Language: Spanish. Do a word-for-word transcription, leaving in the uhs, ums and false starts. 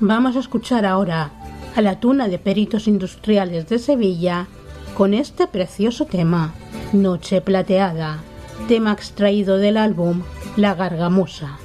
Vamos a escuchar ahora a la Tuna de Peritos Industriales de Sevilla con este precioso tema, Noche Plateada, tema extraído del álbum La Gargamusa.